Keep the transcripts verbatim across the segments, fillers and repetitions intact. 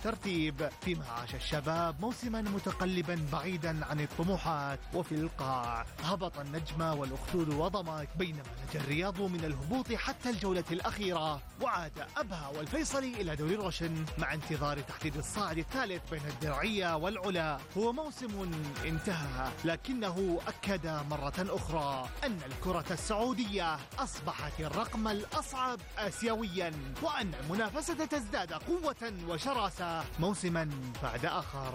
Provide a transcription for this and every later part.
الترتيب، فيما عاش الشباب موسما متقلبا بعيدا عن الطموحات. وفي القاع هبط النجم والأخدود وضمك، بينما نجا الرياض من الهبوط حتى الجولة الأخيرة، وعاد أبها والفيصلي إلى دوري روشن مع انتظار تحديد الصاعد الثالث بين الدرعية والعلا. هو موسم انتهى، لكنه أكد مرة أخرى أن الكرة السعودية أصبحت الرقم الأصعب آسيويا، وأن المنافسة تزداد قوة وشراسة موسما بعد آخر.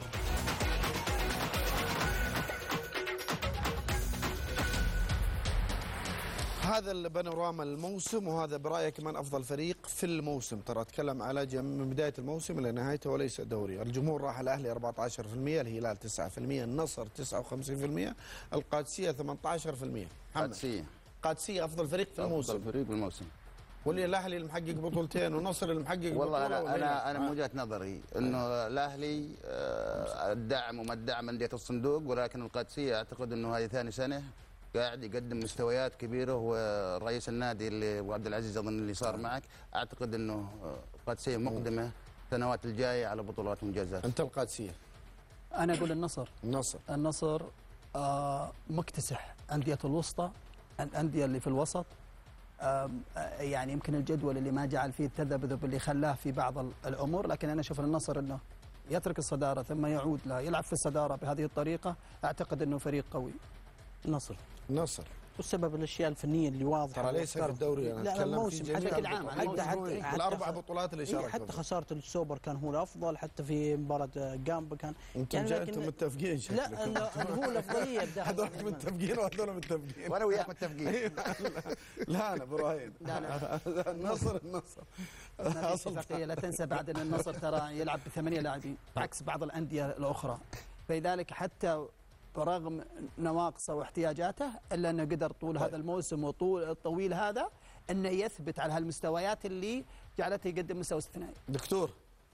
هذا البانوراما الموسم، وهذا برأيك من أفضل فريق في الموسم؟ ترى أتكلم على من بداية الموسم إلى نهايته وليس الدوري. الجمهور راح الأهلي أربعة عشر بالمئة، الهلال تسعة بالمئة، النصر تسعة وخمسين بالمئة، القادسية ثمانية عشر بالمئة. قادسية قادسية أفضل فريق في الموسم. أفضل فريق في الموسم. واللي الأهلي المحقق بطولتين والنصر المحقق والله بطولة. أنا أنا أنا من وجهة نظري إنه الأهلي الدعم وما الدعم أندية الصندوق، ولكن القادسية أعتقد إنه هذه ثاني سنة قاعد يقدم مستويات كبيره. ورئيس النادي اللي ابو عبد العزيز اظن اللي صار معك، اعتقد انه القادسيه مقدمه السنوات الجايه على بطولات وانجازات. انت القادسيه؟ انا اقول النصر. النصر النصر آه مكتسح انديه الوسطى، الانديه اللي في الوسط. آه يعني يمكن الجدول اللي ما جعل فيه التذبذب اللي خلاه في بعض الامور، لكن انا اشوف النصر انه يترك الصداره ثم يعود لا يلعب في الصداره بهذه الطريقه. اعتقد انه فريق قوي. النصر. النصر والسبب الاشياء الفنيه اللي واضحه. ترى ليس في الدوري، انا لا الموسم بشكل عام حتى حتى الاربع بطولات اللي شارك حتى خساره السوبر كان هو الافضل، حتى في مباراه جامبا كان انتم يعني انتم متفقين شكلكم. لا هو الافضليه هذول متفقين وهذول متفقين وانا وياك متفقين. لا انا ابراهيم لا لا النصر النصر اتفاقيه. لا تنسى بعد ان النصر ترى يلعب بثمانيه لاعبين عكس بعض الانديه الاخرى، فلذلك حتى برغم نواقصه واحتياجاته الا انه قدر طول طيب. هذا الموسم وطول الطويل هذا انه يثبت على هالمستويات اللي جعلته يقدم مستوى استثنائي. دكتور،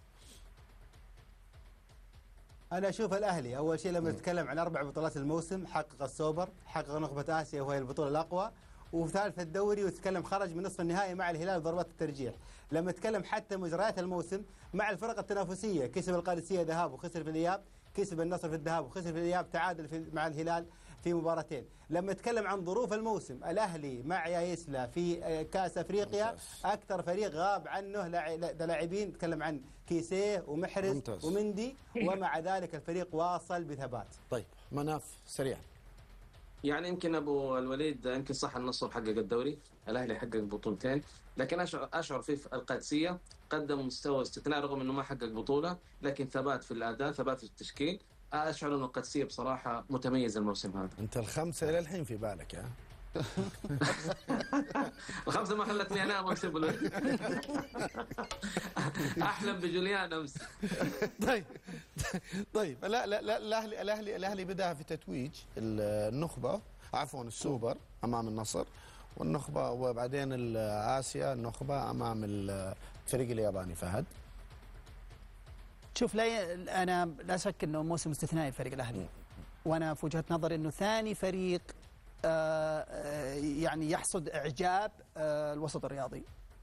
انا اشوف الاهلي اول شيء لما نتكلم عن اربع بطولات الموسم، حقق السوبر، حقق نخبه اسيا وهي البطوله الاقوى، وثالث الدوري، وتتكلم خرج من نصف النهائي مع الهلال بضربات الترجيح. لما نتكلم حتى مجريات الموسم مع الفرق التنافسيه، كسب القادسيه ذهاب وخسر في الاياب، كسب النصر في الذهاب وخسر في الاياب، تعادل في مع الهلال في مباراتين. لما نتكلم عن ظروف الموسم، الاهلي مع يايسلا في كاس افريقيا اكثر فريق غاب عنه لاعبين، نتكلم عن كيسيه ومحرز ممتاز. ومندي، ومع ذلك الفريق واصل بثبات. طيب مناف سريع. يعني يمكن ابو الوليد يمكن صح النصر حقق الدوري، الاهلي حقق بطولتين، لكن اشعر اشعر في القادسيه قدم مستوى استثنائي رغم انه ما حقق بطوله، لكن ثبات في الاداء، ثبات في التشكيل. اشعر انه القادسيه بصراحه متميز الموسم هذا. انت الخمسه الى الحين في بالك ها؟ الخمسه ما خلتني انام واكسب الوليد. احلم بجوليان امس. طيب طيب لا لا لا الاهلي الاهلي الاهلي بدأ في تتويج النخبه، عفوا السوبر امام النصر، والنخبه وبعدين اسيا النخبه امام الفريق الياباني. فهد، شوف، لا انا لا شك انه موسم استثنائي فريق الاهلي، وانا في وجهه نظري انه ثاني فريق آه يعني يحصد اعجاب آه الوسط الرياضي.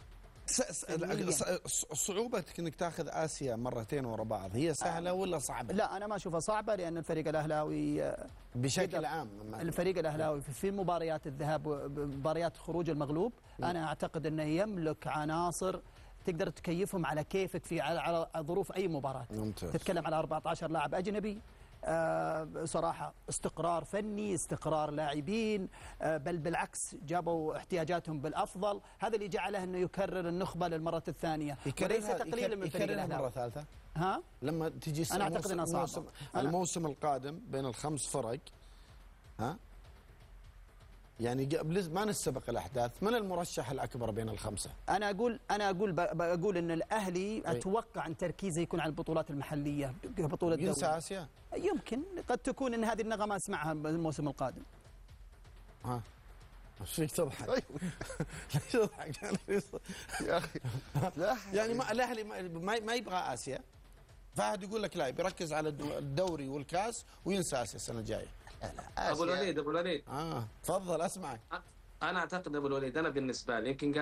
صعوبة انك تاخذ اسيا مرتين ورا بعض هي سهله آه ولا صعبه؟ لا انا ما اشوفها صعبه، لان الفريق الاهلاوي بشكل عام الفريق الاهلاوي في مباريات الذهاب ومباريات خروج المغلوب م. انا اعتقد انه يملك عناصر تقدر تكيفهم على كيفك في على ظروف اي مباراه. ممتاز. تتكلم على أربعة عشر لاعب اجنبي، آه صراحة استقرار فني، استقرار لاعبين، آه بل بالعكس جابوا احتياجاتهم بالأفضل. هذا اللي جعله أنه يكرر النخبة للمرة الثانية وليس تقليلا من فريق الأهلي. مرة ثالثة ها؟ لما تجي أنا أعتقد أنها صعبة. الموسم, الموسم القادم بين الخمس فرق، ها يعني ما نستبق الاحداث، من المرشح الاكبر بين الخمسه؟ انا اقول انا اقول بقول ان الاهلي اتوقع ان تركيزه يكون على البطولات المحليه، بطوله الدوري. ينسى اسيا؟ يمكن، قد تكون ان هذه النغمه اسمعها الموسم القادم. ها ايش فيك تضحك؟ ليش تضحك يا اخي؟ يعني ما الاهلي ما, ما يبغى اسيا. فهد يقول لك لا، بيركز على الدوري والكاس وينسى اسيا السنه الجايه. ابو الوليد ابو الوليد اه تفضل اسمعك. انا اعتقد ابو الوليد، انا بالنسبه لي يمكن